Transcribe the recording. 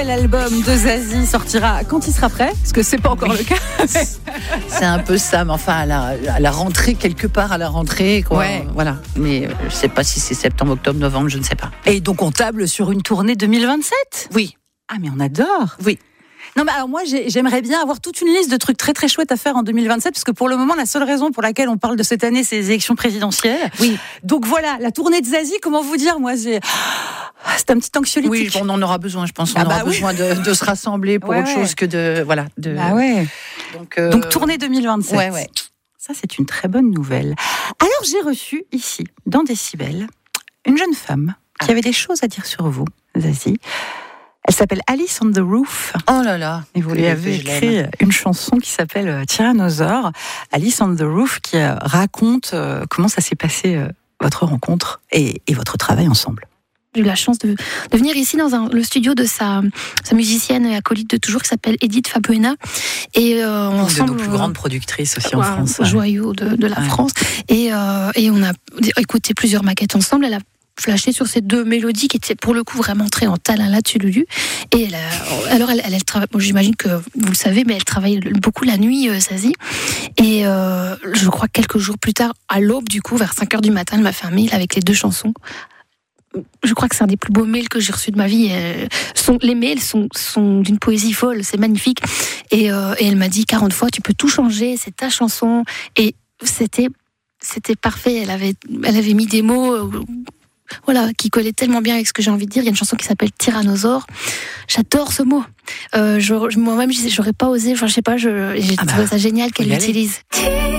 nouvel album de Zazie sortira quand il sera prêt, parce que c'est pas encore le cas. C'est un peu ça, mais enfin à la rentrée, quelque part à la rentrée, quoi. Ouais. Voilà. Mais je sais pas si c'est septembre, octobre, novembre, je ne sais pas. Et donc on table sur une tournée 2027 ? Oui. Ah mais on adore. Oui. Non, mais alors moi, j'aimerais bien avoir toute une liste de trucs très très chouettes à faire en 2027, parce que pour le moment, la seule raison pour laquelle on parle de cette année, c'est les élections présidentielles. Oui. Donc voilà, la tournée de Zazie, comment vous dire, moi, c'est un petit anxiolytique. Oui, on en aura besoin, je pense. On aura besoin de se rassembler pour autre chose que de... Voilà. Ah ouais. Donc tournée 2027. Ouais. Ça, c'est une très bonne nouvelle. Alors, j'ai reçu ici, dans Décibel, une jeune femme qui avait des choses à dire sur vous, Zazie. Elle s'appelle Alice on the Roof. Oh là là. Et vous lui avez écrit une chanson qui s'appelle Tyrannosaure. Alice on the Roof qui raconte comment ça s'est passé votre rencontre et votre travail ensemble. J'ai eu la chance de venir ici dans le studio de sa musicienne et acolyte de toujours qui s'appelle Edith Fabuena. Et ensemble, une de nos plus grandes productrices aussi en France. Joyau de la France. Et on a écouté plusieurs maquettes ensemble. Elle a flashé sur ces deux mélodies qui étaient pour le coup vraiment très en talala tululu. Et elle travaille, bon, j'imagine que vous le savez, mais elle travaille beaucoup la nuit, Zazie. Et je crois que quelques jours plus tard, à l'aube du coup, vers 5h du matin, elle m'a fait un mail avec les deux chansons. Je crois que c'est un des plus beaux mails que j'ai reçus de ma vie. Les mails sont d'une poésie folle, c'est magnifique. Et elle m'a dit 40 fois, tu peux tout changer, c'est ta chanson. Et c'était parfait. Elle avait mis des mots qui collaient tellement bien avec ce que j'ai envie de dire. Il y a une chanson qui s'appelle Tyrannosaure. J'adore ce mot. Moi-même, j'aurais pas osé. Enfin, je sais pas. J'ai trouvé ça génial qu'elle l'utilise.